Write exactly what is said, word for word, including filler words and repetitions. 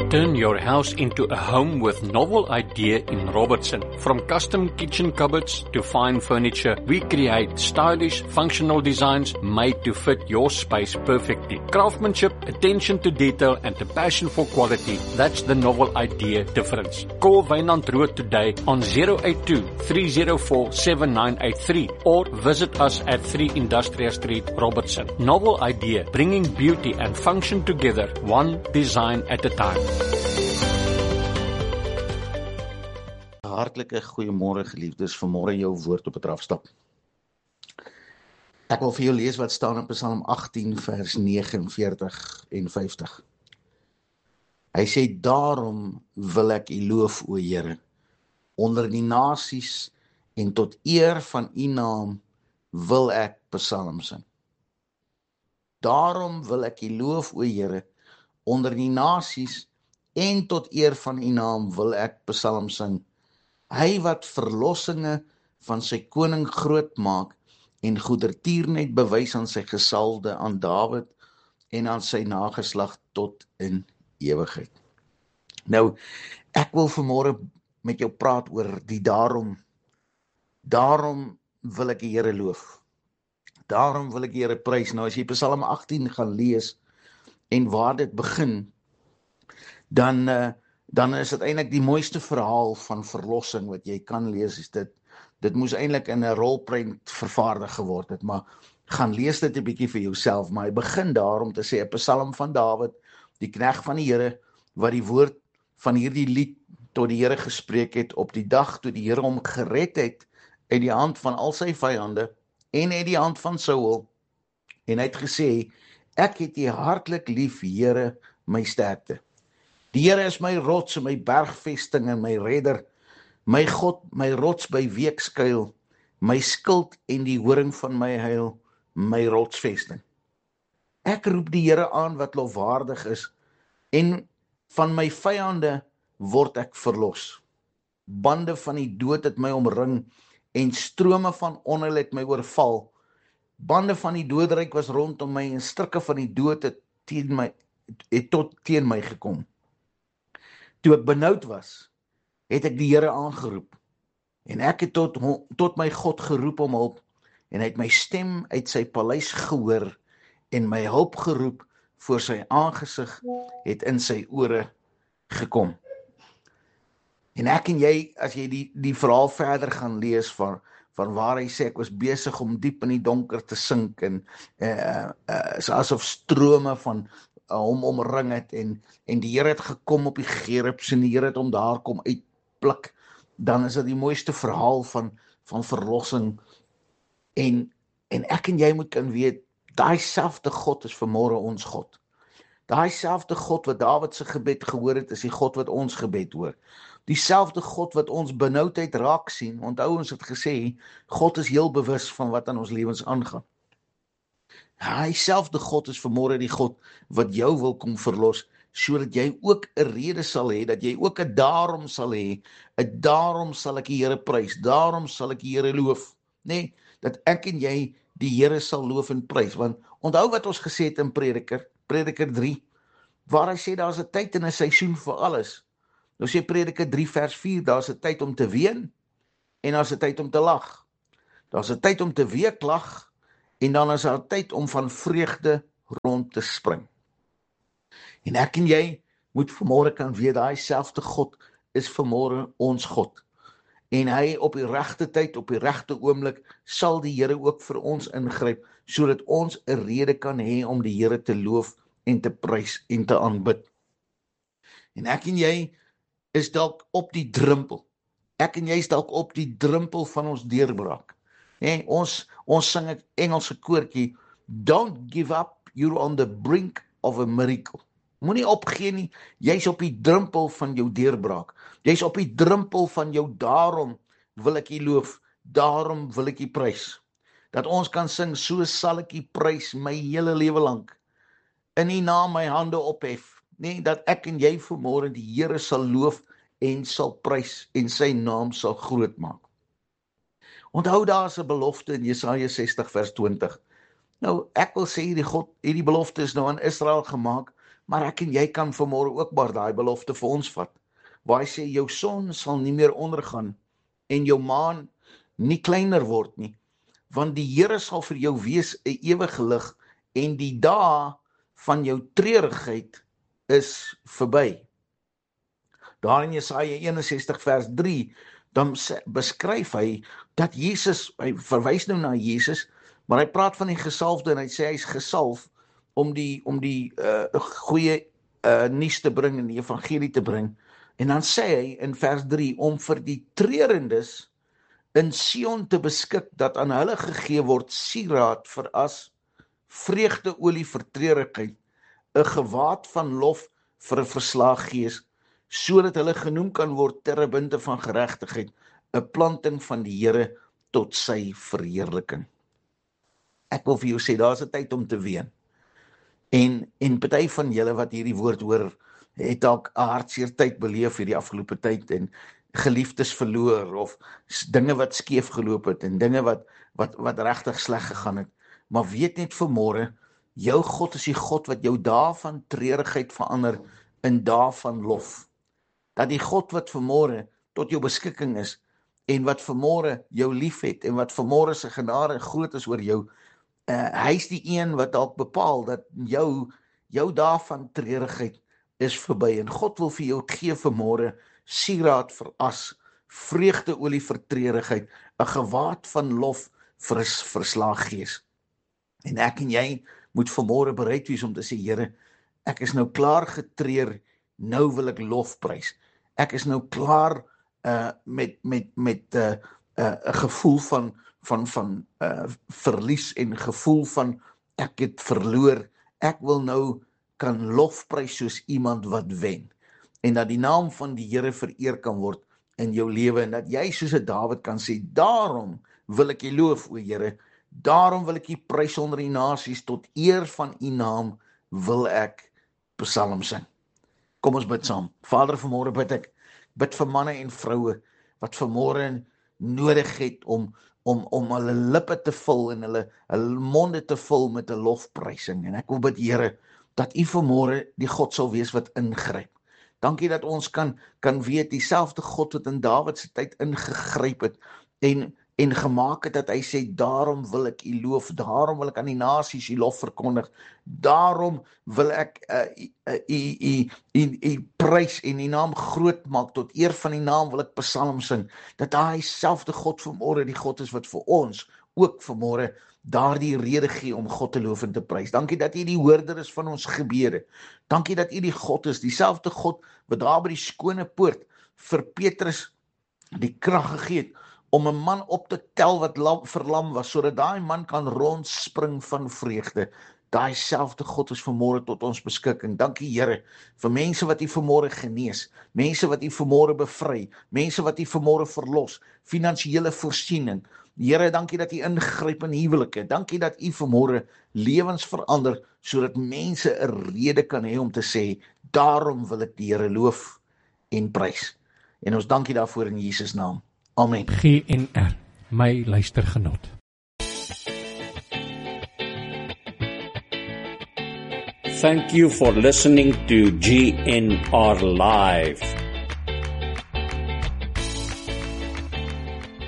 Turn your house into a home with novel idea in Robertson. From custom kitchen cupboards to fine furniture, we create stylish, functional designs made to fit your space perfectly. Craftsmanship, attention to detail, and a passion for quality, that's the novel idea difference. Call Wynand Rood today on zero eight two, three zero four, seven nine eight three or visit us at three Industrial Street, Robertson. Novel idea, bringing beauty and function together, one design at a time. Hartlike goeiemôre geliefdes, vanmôre jou woord op 'n drafstap. Ek wil vir jou lees wat staan in Psalm agttien vers negenenveertig en vyftig. Hy sê, daarom wil ek U loof, o Here, onder die nasies en tot eer van U naam wil ek psalm sing. Daarom wil ek U loof, o Here, onder die nasies en tot eer van U naam wil ek psalm sing. Hy wat verlossinge van sy koning groot maak en goedertierenheid bewys aan sy gesalde, aan Dawid en aan sy nageslag tot in ewigheid. Nou, ek wil vanmôre met jou praat oor die daarom. Daarom wil ek die Here loof. Daarom wil ek die Here prys. Nou as jy Psalm agttien gaan lees en waar dit begin, dan uh, dan is dit eintlik die mooiste verhaal van verlossing wat jy kan lees. Is dit, dit moes eintlik in 'n rolprent vervaardig geword het, maar gaan lees dit 'n bietjie vir jouself. Maar hy begin daar om te sê 'n Psalm van Dawid, die knegt van die Here, wat die woord van hierdie lied tot die Here gespreek het op die dag toe die Here hom gered het uit die hand van al sy vyande en uit die hand van Saul. En hy het gesê, ek het U hartlik lief, Here, my sterkte. Die Here is my rots en my bergvesting en my redder, my God, my rots by wie ek skuil, my skild en die horing van my heil, my rotsvesting. Ek roep die Here aan wat lofwaardig is, en van my vyande word ek verlos. Bande van die dood het my omring, en strome van onheil het my oorval. Bande van die doodryk was rondom my, en strikke van die dood het, teen my, het tot teen my gekom. Toe ek benoud was, het ek die Here aangeroep, en ek het tot, tot my God geroep om hulp, en hy het my stem uit sy paleis gehoor, en my hulp geroep voor sy aangesig, het in sy ore gekom. En ek en jy, as jy die, die verhaal verder gaan lees van, van waar hy sê, ek was besig om diep in die donker te sink, en uh, uh, asof strome van uh, hom omring het, en, en die Here het gekom op die gerubs, en die Here het hom daar kom uitpluk, dan is dit die mooiste verhaal van, van verlossing, en, en ek en jy moet kan weet, daai selfde God is vanmôre ons God. Daai selfde God wat Dawid se gebed gehoor het, is die God wat ons gebed hoor. Dieselfde God wat ons benoudheid raak sien, onthou ons het gesê, God is heel bewus van wat aan ons lewens aangaan. Hy selfde God is vanmôre die God wat jou wil kom verlos, sodat jy ook 'n rede sal hê, dat jy ook 'n daarom sal hê, 'n daarom sal ek die Here prys, daarom sal ek die Here loof, nee, dat ek en jy die Here sal loof en prys, want onthou wat ons gesê het in Prediker, Prediker drie, waar hy sê, daar is 'n tyd en 'n seisoen vir alles. Nou sê Prediker drie vers vier, daar is 'n tyd om te ween, en daar is 'n tyd om te lag. Daar is 'n tyd om te weeklag, en dan is daar 'n tyd om van vreugde rond te spring. En ek en jy moet vanmôre kan weet, daai selfde God is vanmôre ons God. En hy op die regte tyd, op die regte oomblik, sal die Here ook vir ons ingryp, sodat ons 'n rede kan hê om die Here te loof en te prys en te aanbid. En ek en jy is dalk op die drempel. Ek en jy is dalk op die drempel van ons deurbraak. Nee, ons, ons sing 'n Engelse koortjie, don't give up, you're on the brink of a miracle. Moenie opgee nie, jy's op die drempel van jou deurbraak. Jy's op die drempel van jou daarom wil ek U loof, daarom wil ek U prys. Dat ons kan sing, so sal ek U prys my hele lewe lank. In U naam my hande ophef. Nee, dat ek en jy vanmôre die Here sal loof en sal prys en sy naam sal groot maak. Onthou daar is 'n belofte in Jesaja sestig vers twintig. Nou, ek wil sê hierdie God, hierdie belofte is nou aan Israel gemaak, Maar ek en jy kan vanmôre ook maar daai belofte vir ons vat, waar hy sê, jou son sal nie meer ondergaan, en jou maan nie kleiner word nie, want die Here sal vir jou wees 'n ewige lig, en die dae van jou treurigheid is verby. Daar in Jesaja eenensestig vers drie, dan beskryf hy dat Jesus, hy verwys nou na Jesus, maar hy praat van die gesalfde en hy sê hy is gesalf om die om die uh, goeie uh, nuus te bring en die evangelie te bring. En dan sê hy in vers drie, om vir die treurendes in Sion te beskik, dat aan hulle gegee word sieraad vir as, vreugdeolie vir treurigheid, 'n gewaad van lof vir 'n verslae gees, sodat hulle genoem kan word terebinte van geregtigheid, 'n planting van die Here tot sy verheerliking. Ek wil vir jou sê, daar is 'n tyd om te ween. En, en party van julle wat hierdie woord hoor, het dalk 'n hartseer tyd beleef hierdie afgelope tyd, en geliefdes verloor, of dinge wat skeef geloop het, en dinge wat, wat, wat regtig sleg gegaan het. Maar weet net vanmôre, jou God is die God wat jou dae van treurigheid verander in dae van lof. Dat die God wat vanmôre tot jou beskikking is, en wat vanmôre jou lief het, en wat vanmôre sy genade groot is oor jou, uh, hy is die een wat dalk bepaal, dat jou, jou dae van treurigheid is verby, en God wil vir jou gee vanmôre sieraad vir as, vreugdeolie vir treurigheid, 'n gewaad van lof vir 'n verslae gees. En ek en jy moet vanmôre bereid wees om te sê, Here, ek is nou klaar getreur, nou wil ek lofprys. Ek is nou klaar uh, met met met 'n uh, uh, gevoel van van van uh, verlies en gevoel van ek het verloor. Ek wil nou kan lofprys soos iemand wat wen. En dat die naam van die Here vereer kan word in jou lewe, en dat jy soos 'n Dawid kan sê, daarom wil ek U loof, o Here, daarom wil ek U prys onder die nasies, tot eer van U naam wil ek psalm sing. Kom ons bid saam. Vader, vanmôre bid ek, bid vir manne en vroue, wat vanmôre nodig het om, om, om hulle lippe te vul, en hulle, hulle monde te vul met 'n lofprysing. En ek wil bid, Here, dat U vanmôre die God sal wees wat ingryp. Dankie dat ons kan, kan weet, dieselfde God wat in Dawid se tyd ingegryp het, en, en gemaak het, dat hy sê, daarom wil ek U loof, daarom wil ek aan die nasies U lof verkondig, daarom wil ek uh, uh, U, U, U, U prys en U naam groot maak, tot eer van U naam wil ek psalm sing, dat hy selfde God vanmôre die God is wat vir ons ook vanmôre daardie rede gee om God te loof en te prys. Dankie dat U die hoorder is van ons gebede. Dankie dat U die God is, dieselfde God wat daar by die skone poort vir Petrus die krag gegee het om 'n man op te tel wat lam, verlam was, sodat daai man kan rondspring van vreugde. Daai selfde God is vanmôre tot ons beskikking. Dankie Here vir mense wat U vanmôre genees, mense wat U vanmôre bevry, mense wat U vanmôre verlos, finansiële voorsiening. Here, dankie dat U ingryp in huwelike. Dankie dat U vanmôre lewens verander, sodat mense 'n rede kan hê om te sê, daarom wil ek die Here loof en prys. En ons dankie daarvoor in Jesus naam. Amen. G N R, my luistergenot. Thank you for listening to G N R Live.